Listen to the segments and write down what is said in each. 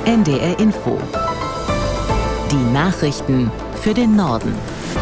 NDR Info. Die Nachrichten für den Norden.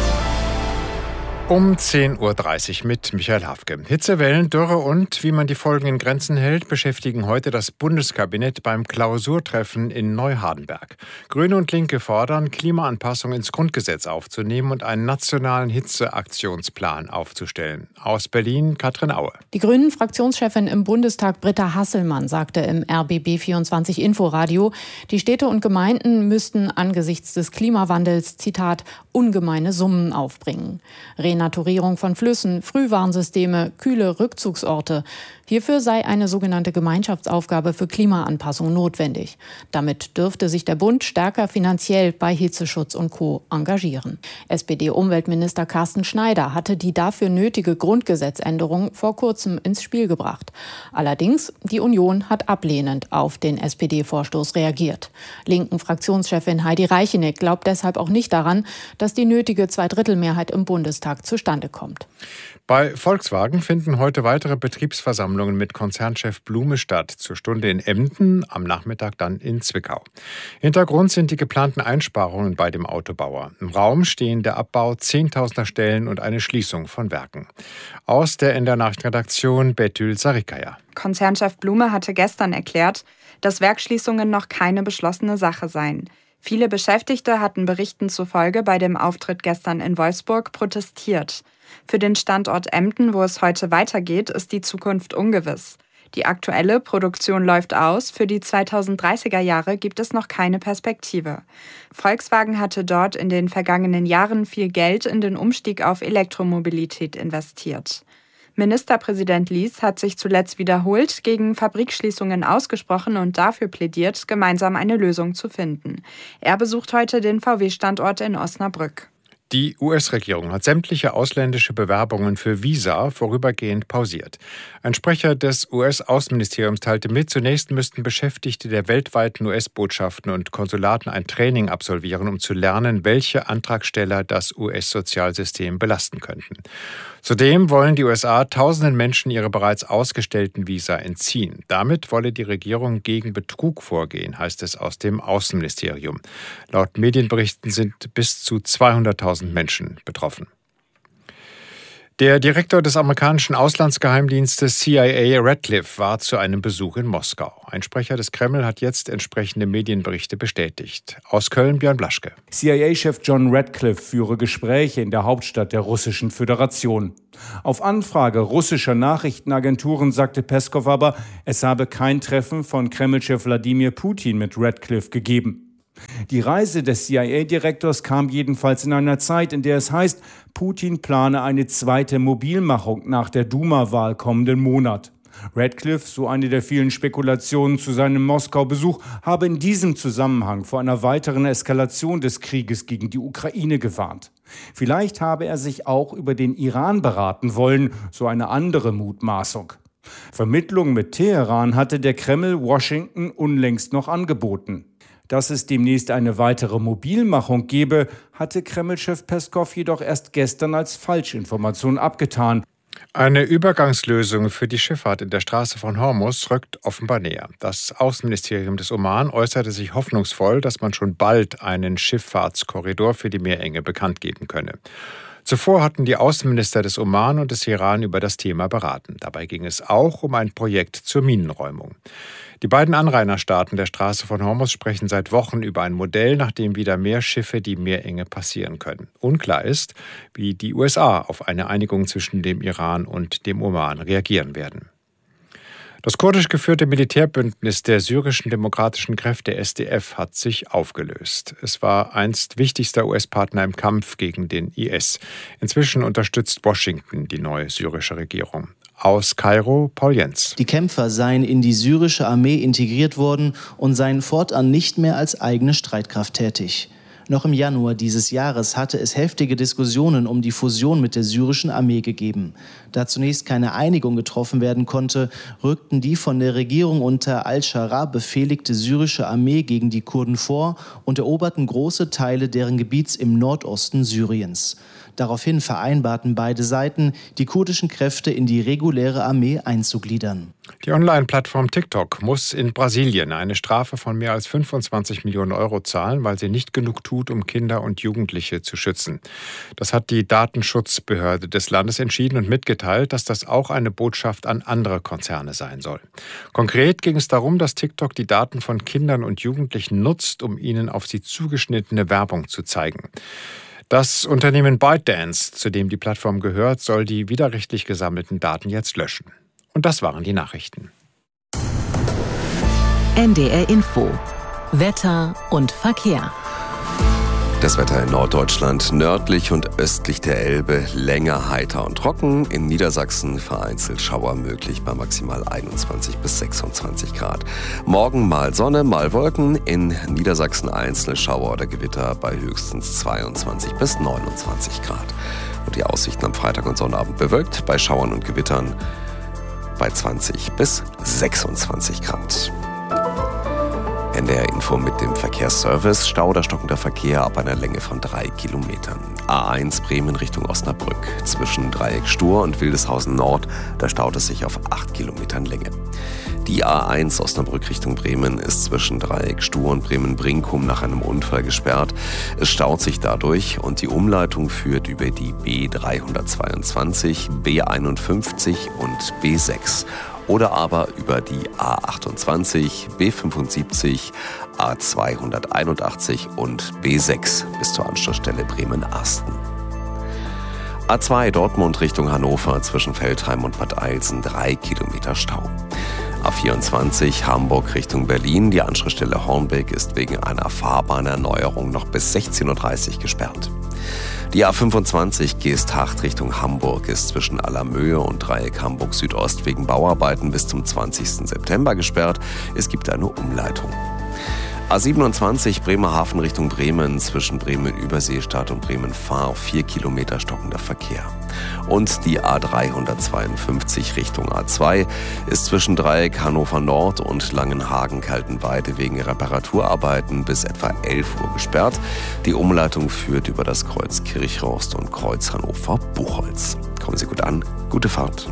Um 10.30 Uhr mit Michael Hafke. Hitzewellen, Dürre und wie man die Folgen in Grenzen hält, beschäftigen heute das Bundeskabinett beim Klausurtreffen in Neuhardenberg. Grüne und Linke fordern, Klimaanpassung ins Grundgesetz aufzunehmen und einen nationalen Hitzeaktionsplan aufzustellen. Aus Berlin, Katrin Aue. Die Grünen-Fraktionschefin im Bundestag Britta Hasselmann sagte im RBB24 Inforadio, die Städte und Gemeinden müssten angesichts des Klimawandels, Zitat, ungemeine Summen aufbringen. Renaturierung von Flüssen, Frühwarnsysteme, kühle Rückzugsorte. Hierfür sei eine sogenannte Gemeinschaftsaufgabe für Klimaanpassung notwendig. Damit dürfte sich der Bund stärker finanziell bei Hitzeschutz und Co. engagieren. SPD-Umweltminister Carsten Schneider hatte die dafür nötige Grundgesetzänderung vor kurzem ins Spiel gebracht. Allerdings, die Union hat ablehnend auf den SPD-Vorstoß reagiert. Linken Fraktionschefin Heidi Reicheneck glaubt deshalb auch nicht daran, dass die nötige Zweidrittelmehrheit im Bundestag zustande kommt. Bei Volkswagen finden heute weitere Betriebsversammlungen mit Konzernchef Blume statt. Zur Stunde in Emden, am Nachmittag dann in Zwickau. Hintergrund sind die geplanten Einsparungen bei dem Autobauer. Im Raum stehen der Abbau 10.000er Stellen und eine Schließung von Werken. Aus der NDR Nachrichtenredaktion Betül Sarikaya. Konzernchef Blume hatte gestern erklärt, dass Werksschließungen noch keine beschlossene Sache seien. Viele Beschäftigte hatten Berichten zufolge bei dem Auftritt gestern in Wolfsburg protestiert. Für den Standort Emden, wo es heute weitergeht, ist die Zukunft ungewiss. Die aktuelle Produktion läuft aus, für die 2030er Jahre gibt es noch keine Perspektive. Volkswagen hatte dort in den vergangenen Jahren viel Geld in den Umstieg auf Elektromobilität investiert. Ministerpräsident Lies hat sich zuletzt wiederholt gegen Fabrikschließungen ausgesprochen und dafür plädiert, gemeinsam eine Lösung zu finden. Er besucht heute den VW-Standort in Osnabrück. Die US-Regierung hat sämtliche ausländische Bewerbungen für Visa vorübergehend pausiert. Ein Sprecher des US-Außenministeriums teilte mit, zunächst müssten Beschäftigte der weltweiten US-Botschaften und Konsulaten ein Training absolvieren, um zu lernen, welche Antragsteller das US-Sozialsystem belasten könnten. Zudem wollen die USA tausenden Menschen ihre bereits ausgestellten Visa entziehen. Damit wolle die Regierung gegen Betrug vorgehen, heißt es aus dem Außenministerium. Laut Medienberichten sind bis zu 200.000 Menschen betroffen. Der Direktor des amerikanischen Auslandsgeheimdienstes CIA Radcliffe war zu einem Besuch in Moskau. Ein Sprecher des Kreml hat jetzt entsprechende Medienberichte bestätigt. Aus Köln Björn Blaschke. CIA-Chef John Radcliffe führe Gespräche in der Hauptstadt der Russischen Föderation. Auf Anfrage russischer Nachrichtenagenturen sagte Peskow aber, es habe kein Treffen von Kreml-Chef Wladimir Putin mit Radcliffe gegeben. Die Reise des CIA-Direktors kam jedenfalls in einer Zeit, in der es heißt, Putin plane eine zweite Mobilmachung nach der Duma-Wahl kommenden Monat. Radcliffe, so eine der vielen Spekulationen zu seinem Moskau-Besuch, habe in diesem Zusammenhang vor einer weiteren Eskalation des Krieges gegen die Ukraine gewarnt. Vielleicht habe er sich auch über den Iran beraten wollen, so eine andere Mutmaßung. Vermittlung mit Teheran hatte der Kreml Washington unlängst noch angeboten. Dass es demnächst eine weitere Mobilmachung gebe, hatte Kreml-Chef Peskow jedoch erst gestern als Falschinformation abgetan. Eine Übergangslösung für die Schifffahrt in der Straße von Hormuz rückt offenbar näher. Das Außenministerium des Oman äußerte sich hoffnungsvoll, dass man schon bald einen Schifffahrtskorridor für die Meerenge bekannt geben könne. Zuvor hatten die Außenminister des Oman und des Iran über das Thema beraten. Dabei ging es auch um ein Projekt zur Minenräumung. Die beiden Anrainerstaaten der Straße von Hormuz sprechen seit Wochen über ein Modell, nach dem wieder mehr Schiffe die Meerenge passieren können. Unklar ist, wie die USA auf eine Einigung zwischen dem Iran und dem Oman reagieren werden. Das kurdisch geführte Militärbündnis der syrischen demokratischen Kräfte SDF hat sich aufgelöst. Es war einst wichtigster US-Partner im Kampf gegen den IS. Inzwischen unterstützt Washington die neue syrische Regierung. Aus Kairo, Paul Jens. Die Kämpfer seien in die syrische Armee integriert worden und seien fortan nicht mehr als eigene Streitkraft tätig. Noch im Januar dieses Jahres hatte es heftige Diskussionen um die Fusion mit der syrischen Armee gegeben. Da zunächst keine Einigung getroffen werden konnte, rückten die von der Regierung unter al-Schara befehligte syrische Armee gegen die Kurden vor und eroberten große Teile deren Gebiets im Nordosten Syriens. Daraufhin vereinbarten beide Seiten, die kurdischen Kräfte in die reguläre Armee einzugliedern. Die Online-Plattform TikTok muss in Brasilien eine Strafe von mehr als 25 Millionen Euro zahlen, weil sie nicht genug tut, um Kinder und Jugendliche zu schützen. Das hat die Datenschutzbehörde des Landes entschieden und mitgeteilt, dass das auch eine Botschaft an andere Konzerne sein soll. Konkret ging es darum, dass TikTok die Daten von Kindern und Jugendlichen nutzt, um ihnen auf sie zugeschnittene Werbung zu zeigen. Das Unternehmen ByteDance, zu dem die Plattform gehört, soll die widerrechtlich gesammelten Daten jetzt löschen. Und das waren die Nachrichten. NDR Info. Wetter und Verkehr. Das Wetter in Norddeutschland, nördlich und östlich der Elbe, länger heiter und trocken. In Niedersachsen vereinzelt Schauer möglich bei maximal 21 bis 26 Grad. Morgen mal Sonne, mal Wolken. In Niedersachsen einzelne Schauer oder Gewitter bei höchstens 22 bis 29 Grad. Und die Aussichten am Freitag und Sonnabend bewölkt, bei Schauern und Gewittern bei 20 bis 26 Grad. NDR Info mit dem Verkehrsservice. Stau oder stockender Verkehr ab einer Länge von 3 Kilometern. A1 Bremen Richtung Osnabrück. Zwischen Dreieck Stur und Wildeshausen Nord, da staut es sich auf 8 Kilometern Länge. Die A1 Osnabrück Richtung Bremen ist zwischen Dreieck Stur und Bremen-Brinkum nach einem Unfall gesperrt. Es staut sich dadurch und die Umleitung führt über die B322, B51 und B6. Oder aber über die A28, B75, A281 und B6 bis zur Anschlussstelle Bremen-Asten. A2 Dortmund Richtung Hannover zwischen Veltheim und Bad Eilsen 3 Kilometer Stau. A24 Hamburg Richtung Berlin, die Anschlussstelle Hornbeck ist wegen einer Fahrbahnerneuerung noch bis 16.30 Uhr gesperrt. Die A25 Geesthacht Richtung Hamburg ist zwischen Allermöhe und Dreieck Hamburg Südost wegen Bauarbeiten bis zum 20. September gesperrt. Es gibt eine Umleitung. A27 Bremerhaven Richtung Bremen zwischen Bremen-Überseestadt und Bremen-Fahr 4 Kilometer stockender Verkehr. Und die A352 Richtung A2 ist zwischen Dreieck Hannover Nord und Langenhagen-Kaltenweide wegen Reparaturarbeiten bis etwa 11 Uhr gesperrt. Die Umleitung führt über das Kreuz Kirchhorst und Kreuz Hannover-Buchholz. Kommen Sie gut an, gute Fahrt.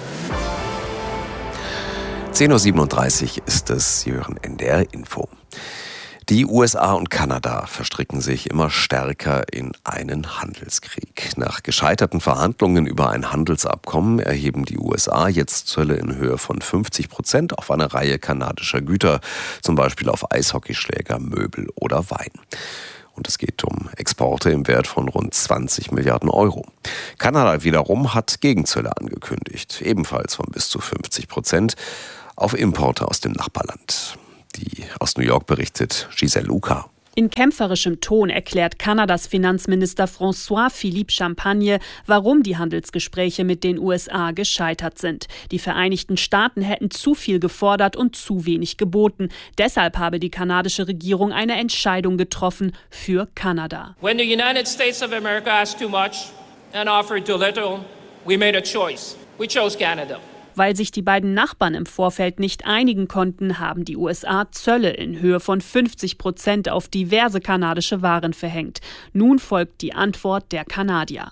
10.37 Uhr ist es, Sie hören NDR Info. Die USA und Kanada verstricken sich immer stärker in einen Handelskrieg. Nach gescheiterten Verhandlungen über ein Handelsabkommen erheben die USA jetzt Zölle in Höhe von 50% auf eine Reihe kanadischer Güter, zum Beispiel auf Eishockeyschläger, Möbel oder Wein. Und es geht um Exporte im Wert von rund 20 Milliarden Euro. Kanada wiederum hat Gegenzölle angekündigt, ebenfalls von bis zu 50% auf Importe aus dem Nachbarland. Die aus New York berichtet Giselle Luca. In kämpferischem Ton erklärt Kanadas Finanzminister François-Philippe Champagne, warum die Handelsgespräche mit den USA gescheitert sind. Die Vereinigten Staaten hätten zu viel gefordert und zu wenig geboten. Deshalb habe die kanadische Regierung eine Entscheidung getroffen für Kanada. When the United States of America asked too much and offered too little, we made a choice. We chose Canada. Weil sich die beiden Nachbarn im Vorfeld nicht einigen konnten, haben die USA Zölle in Höhe von 50% auf diverse kanadische Waren verhängt. Nun folgt die Antwort der Kanadier.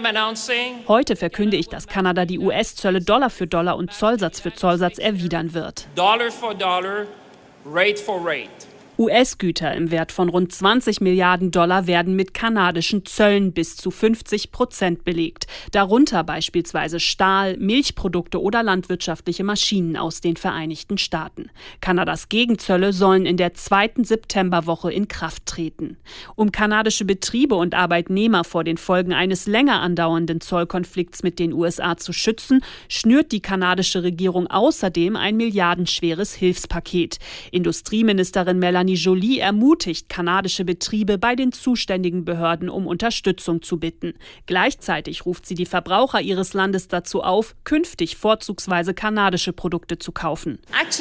Heute verkünde ich, dass Kanada die US-Zölle Dollar für Dollar und Zollsatz für Zollsatz erwidern wird. Dollar for dollar, rate for rate. US-Güter im Wert von rund 20 Milliarden Dollar werden mit kanadischen Zöllen bis zu 50% belegt. Darunter beispielsweise Stahl, Milchprodukte oder landwirtschaftliche Maschinen aus den Vereinigten Staaten. Kanadas Gegenzölle sollen in der 2. Septemberwoche in Kraft treten. Um kanadische Betriebe und Arbeitnehmer vor den Folgen eines länger andauernden Zollkonflikts mit den USA zu schützen, schnürt die kanadische Regierung außerdem ein milliardenschweres Hilfspaket. Industrieministerin Melanie Joly ermutigt kanadische Betriebe bei den zuständigen Behörden um Unterstützung zu bitten. Gleichzeitig ruft sie die Verbraucher ihres Landes dazu auf, künftig vorzugsweise kanadische Produkte zu kaufen.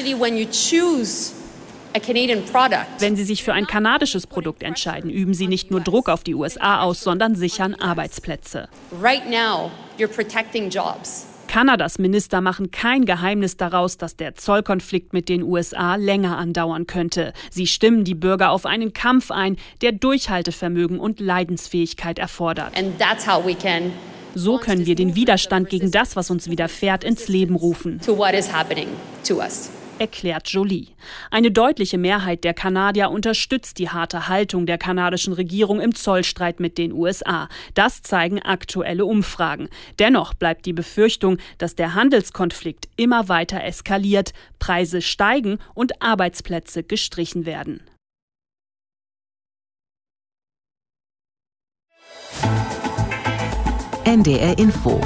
Wenn Sie sich für ein kanadisches Produkt entscheiden, üben Sie nicht nur Druck auf die USA aus, sondern sichern Arbeitsplätze. Right now, you're protecting jobs. Kanadas Minister machen kein Geheimnis daraus, dass der Zollkonflikt mit den USA länger andauern könnte. Sie stimmen die Bürger auf einen Kampf ein, der Durchhaltevermögen und Leidensfähigkeit erfordert. So können wir den Widerstand gegen das, was uns widerfährt, ins Leben rufen, erklärt Joly. Eine deutliche Mehrheit der Kanadier unterstützt die harte Haltung der kanadischen Regierung im Zollstreit mit den USA. Das zeigen aktuelle Umfragen. Dennoch bleibt die Befürchtung, dass der Handelskonflikt immer weiter eskaliert, Preise steigen und Arbeitsplätze gestrichen werden. NDR Info.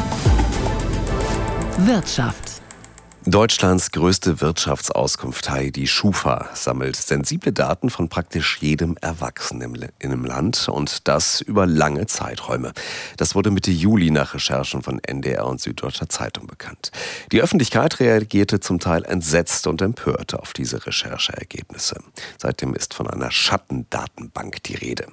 Wirtschaft. Deutschlands größte Wirtschaftsauskunftei, die Schufa, sammelt sensible Daten von praktisch jedem Erwachsenen im Land und das über lange Zeiträume. Das wurde Mitte Juli nach Recherchen von NDR und Süddeutscher Zeitung bekannt. Die Öffentlichkeit reagierte zum Teil entsetzt und empört auf diese Rechercheergebnisse. Seitdem ist von einer Schattendatenbank die Rede.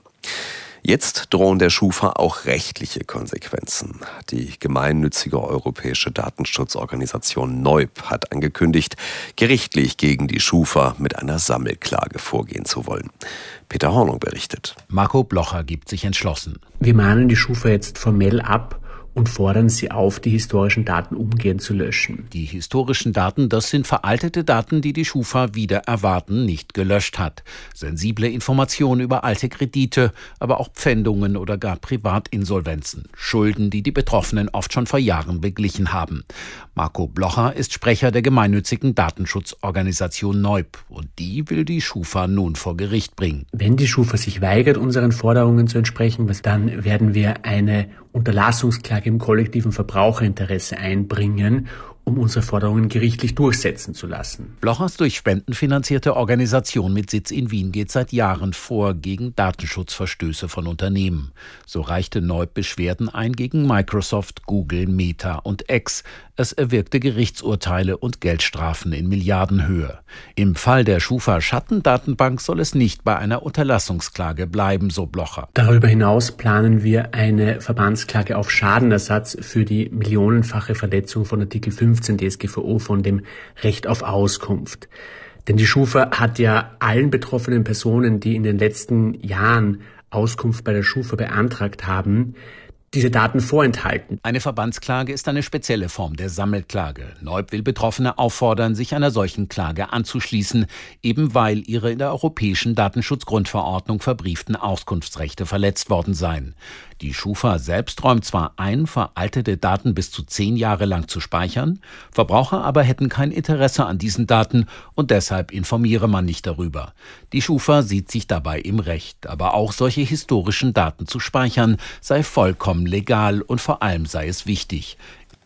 Jetzt drohen der Schufa auch rechtliche Konsequenzen. Die gemeinnützige europäische Datenschutzorganisation NEUB hat angekündigt, gerichtlich gegen die Schufa mit einer Sammelklage vorgehen zu wollen. Peter Hornung berichtet. Marco Blocher gibt sich entschlossen. Wir mahnen die Schufa jetzt formell ab und fordern sie auf, die historischen Daten umgehend zu löschen. Die historischen Daten, das sind veraltete Daten, die die Schufa wider Erwarten nicht gelöscht hat. Sensible Informationen über alte Kredite, aber auch Pfändungen oder gar Privatinsolvenzen. Schulden, die die Betroffenen oft schon vor Jahren beglichen haben. Marco Blocher ist Sprecher der gemeinnützigen Datenschutzorganisation NEUB und die will die Schufa nun vor Gericht bringen. Wenn die Schufa sich weigert, unseren Forderungen zu entsprechen, dann werden wir eine Unterlassungsklage im kollektiven Verbraucherinteresse einbringen, um unsere Forderungen gerichtlich durchsetzen zu lassen. Blochers durch Spenden finanzierte Organisation mit Sitz in Wien geht seit Jahren vor gegen Datenschutzverstöße von Unternehmen. So reichte NEUB Beschwerden ein gegen Microsoft, Google, Meta und X. Es erwirkte Gerichtsurteile und Geldstrafen in Milliardenhöhe. Im Fall der Schufa-Schattendatenbank soll es nicht bei einer Unterlassungsklage bleiben, so Blocher. Darüber hinaus planen wir eine Verbandsklage auf Schadenersatz für die millionenfache Verletzung von Artikel 15 DSGVO von dem Recht auf Auskunft. Denn die Schufa hat ja allen betroffenen Personen, die in den letzten Jahren Auskunft bei der Schufa beantragt haben, diese Daten vorenthalten. Eine Verbandsklage ist eine spezielle Form der Sammelklage. NEUB will Betroffene auffordern, sich einer solchen Klage anzuschließen, eben weil ihre in der Europäischen Datenschutzgrundverordnung verbrieften Auskunftsrechte verletzt worden seien. Die Schufa selbst räumt zwar ein, veraltete Daten bis zu 10 Jahre lang zu speichern, Verbraucher aber hätten kein Interesse an diesen Daten und deshalb informiere man nicht darüber. Die Schufa sieht sich dabei im Recht, aber auch solche historischen Daten zu speichern sei vollkommen legal und vor allem sei es wichtig.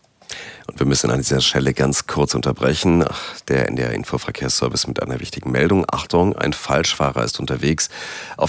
Und wir müssen an dieser Stelle ganz kurz unterbrechen. Der NDR Info Verkehrsservice mit einer wichtigen Meldung. Achtung, ein Falschfahrer ist unterwegs auf